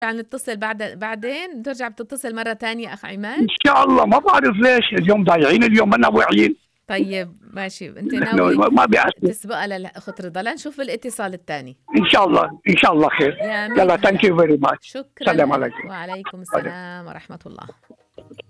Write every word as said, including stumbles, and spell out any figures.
يعني نتصل بعد بعدين بترجع بتتصل مرة تانية أخ ان عماد. شاء الله. ما بعرف ليش اليوم ضايعين، اليوم منا واعيين. طيب ماشي، أنت نحن ناوي ما ما بيأثر. تسبقها لأخت رضا لنشوف الاتصال الثاني. ان شاء الله ان شاء الله خير. يا مين يلا ثانك هلا. يو فيري ماتش. شكرا سلام لك، عليكم. وعليكم عليكم. السلام ورحمة الله.